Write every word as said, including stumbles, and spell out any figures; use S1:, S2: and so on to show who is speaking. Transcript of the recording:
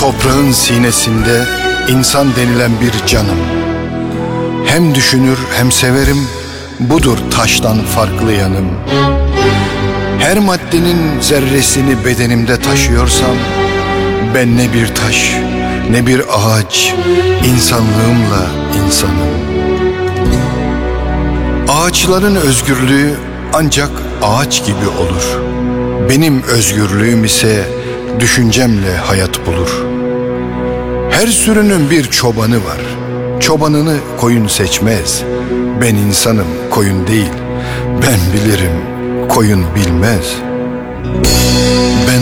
S1: Toprağın sinesinde insan denilen bir canım. Hem düşünür hem severim, budur taştan farklı yanım. Her maddenin zerresini bedenimde taşıyorsam, ben ne bir taş, ne bir ağaç, insanlığımla insanım. Ağaçların özgürlüğü ancak ağaç gibi olur. Benim özgürlüğüm ise düşüncemle hayat bulur. Her sürünün bir çobanı var. Çobanını koyun seçmez. Ben insanım, koyun değil. Ben bilirim, koyun bilmez. Ben